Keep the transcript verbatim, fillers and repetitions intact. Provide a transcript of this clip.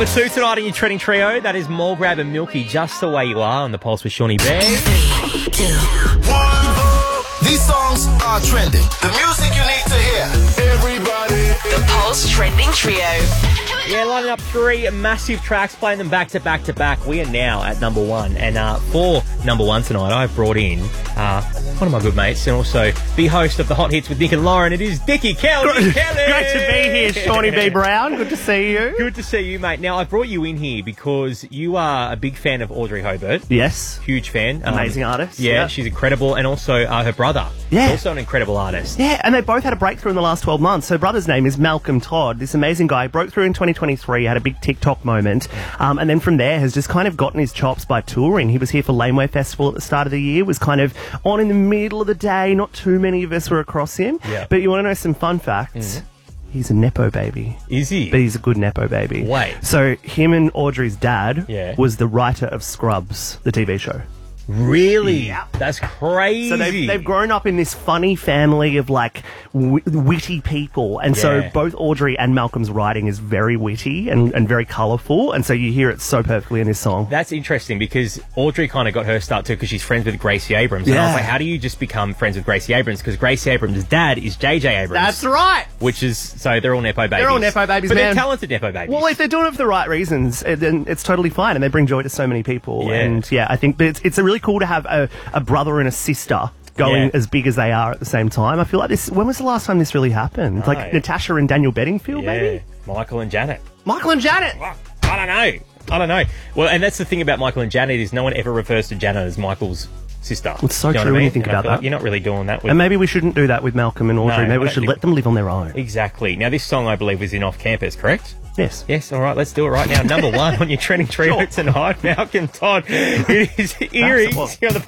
Number two tonight in your trending trio, that is Mall Grab and Milky, Just the Way You Are on the Pulse with Shawnee B. Three, two, one. These songs are trending. The music you need to hear. Everybody. The Pulse Trending Trio. Yeah, lining up three massive tracks, playing them back to back to back. We are now at number one. And uh, for number one tonight, I've brought in uh, one of my good mates and also the host of the Hot Hits with Nick and Lauren. It is Dickie Kelly. Kelly. Great to be here, Shawnee B. Brown. Good to see you. Good to see you, mate. Now, I brought you in here because you are a big fan of Audrey Hobart. Yes. Huge fan. Amazing um, artist. Yeah, Yeah. she's incredible. And also uh, her brother. Yeah. Also an incredible artist. Yeah, and they both had a breakthrough in the last twelve months. Her brother's name is Malcolm Todd. This amazing guy broke through in twenty twenty-three, had a big TikTok moment, um, and then from there has just kind of gotten his chops by touring. He was here for Laneway Festival at the start of the year, was kind of on in the middle of the day. Not too many of us were across him. Yeah. But you want to know some fun facts? Mm. He's a Nepo baby. Is he? But he's a good Nepo baby. Wait. So him and Audrey's dad Yeah. was the writer of Scrubs, the T V show. Really? Yep. That's crazy. So they've, they've grown up in this funny family of like w- witty people, and so Yeah. both Audrey and Malcolm's writing is very witty and, and very colourful, and so you hear it so perfectly in this song. That's interesting because Audrey kind of got her start too because she's friends with Gracie Abrams. And I was Yeah. like, how do you just become friends with Gracie Abrams? Because Gracie Abrams' dad is J J Abrams. That's right. Which is, so they're all Nepo babies. They're all Nepo babies, But man. they're talented Nepo babies. Well, if they're doing it for the right reasons, it, then it's totally fine, and they bring joy to so many people. Yeah. And yeah, I think it's it's really cool to have a, a brother and a sister going Yeah. as big as they are at the same time. I feel like this. When was the last time this really happened? Right. Like Natasha and Daniel Bedingfield, yeah. maybe. Michael and Janet. Michael and Janet. Well, I don't know. I don't know. Well, and that's the thing about Michael and Janet is no one ever refers to Janet as Michael's sister. It's so You know true what I when you mean? think And I about feel like that. You're not really doing that with... And maybe we shouldn't do that with Malcolm and Audrey. No, maybe I we don't should think- let them live on their own. Exactly. Now, this song, I believe, was in Off Campus, correct? Yes. Yes, all right, let's do it right now. Number one on your trending trio Sure. tonight, Malcolm Todd. It is Eerie. That's- Here on the